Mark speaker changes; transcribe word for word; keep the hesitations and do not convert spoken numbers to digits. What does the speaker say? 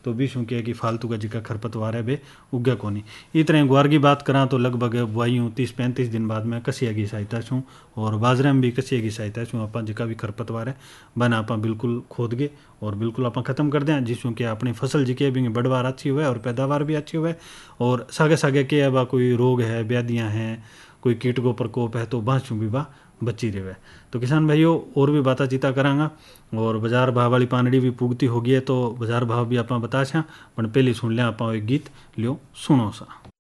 Speaker 1: तो बीसों क्या कि फालतू का जिका खरपतवार है वे उगे को नहीं। इस तरह गुआर की बात करा तो लगभग बुआई हूँ तीस पैंतीस दिन बाद में कसिया की सहायता छूँ और बाजरे में भी कसिया की सहायता छूँ आप जिका भी खरपतवार है बन आप बिल्कुल खोद गए और बिल्कुल आप खत्म कर दें, जिसमें कि अपनी फसल जिके भी बढ़वार अच्छी हुए और पैदावार भी अच्छी हुए और सागे सागे के अब कोई रोग है व्याधियाँ हैं कोई कीट को प्रकोप है तो बाँसों भी वाह बची रहे। तो किसान भाइयों और भी बाता चीता करांगा और बाजार भाव वाली पानड़ी भी पुगती होगी है तो बाजार भाव भी आप बता छा पर पहले सुन लिया आप एक गीत लियो सुनो सा।